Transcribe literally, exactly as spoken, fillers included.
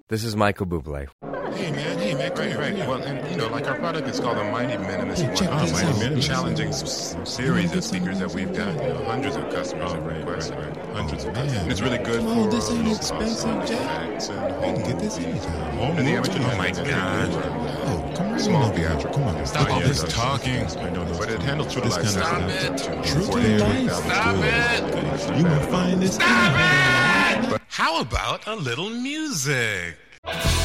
This is Michael Bublé. Hey man, hey man, right, right. Well, and you know, like our product is called the Mighty Minimalist Hey, check One. this Mighty out. Minimalist. Challenging s- series of speakers that we've got. You know, hundreds of customers Oh, have right, requested. right, right. Hundreds Oh, of man. customers. And it's really good Come on, for this ain't low expensive, cost Jack. artifacts and I home can get this movies. anytime. Home And the movies, amateur oh home my movies. God. Oh, come on. Small Come on. theatrical. Come on. Stop all this this talking. I know this. But it handles true to This life. kind of Stop stuff. it. True to forty-eight life. thousand Stop dollars. it. You will find this. How about a little music?